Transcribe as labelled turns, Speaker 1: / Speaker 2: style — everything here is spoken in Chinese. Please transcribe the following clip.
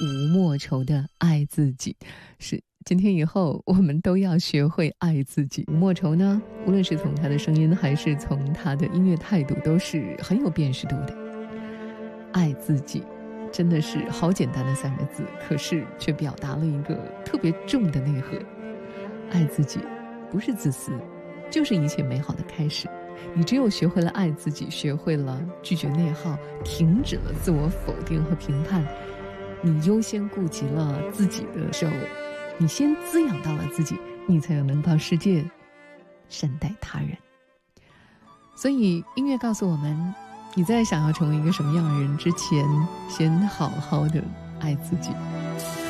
Speaker 1: 吴莫愁的《爱自己》。是，今天以后我们都要学会爱自己。吴莫愁呢，无论是从他的声音还是从他的音乐态度，都是很有辨识度的。爱自己真的是好简单的3个字，可是却表达了一个特别重的内核。爱自己不是自私，就是一切美好的开始。你只有学会了爱自己，学会了拒绝内耗，停止了自我否定和评判，你优先顾及了自己的时候，你先滋养到了自己，你才有能到世界善待他人。所以音乐告诉我们，你在想要成为一个什么样的人之前，先好好的爱自己。